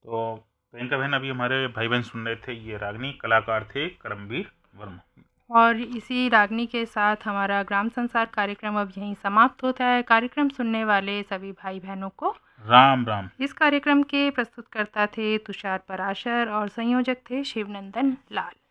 तो प्रियंका बहन, अभी हमारे भाई बहन सुन रहे थे, ये रागनी कलाकार थे करमवीर वर्मा। और इसी रागनी के साथ हमारा ग्राम संसार कार्यक्रम अब यहीं समाप्त होता है। कार्यक्रम सुनने वाले सभी भाई बहनों को राम राम। इस कार्यक्रम के प्रस्तुतकर्ता थे तुषार पराशर और संयोजक थे शिवनंदन लाल।